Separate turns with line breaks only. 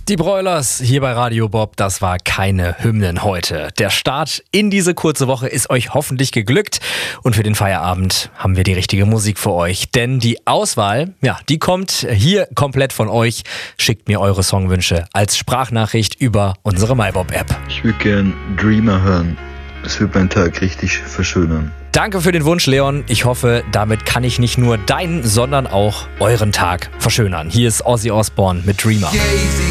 Die Broilers hier bei Radio Bob, das war keine Hymnen heute. Der Start in diese kurze Woche ist euch hoffentlich geglückt und für den Feierabend haben wir die richtige Musik für euch. Denn die Auswahl, die kommt hier komplett von euch. Schickt mir eure Songwünsche als Sprachnachricht über unsere MyBob-App.
Ich würde gern Dreamer hören. Es wird meinen Tag richtig verschönern.
Danke für den Wunsch, Leon. Ich hoffe, damit kann ich nicht nur deinen, sondern auch euren Tag verschönern. Hier ist Ozzy Osbourne mit Dreamer.